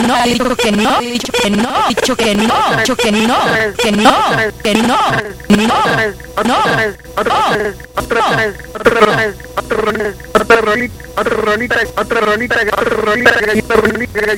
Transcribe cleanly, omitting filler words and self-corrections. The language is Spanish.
no, he dicho que no, he dicho que no, he dicho que no, he dicho que no, que no, que no, no, no, otra rolita,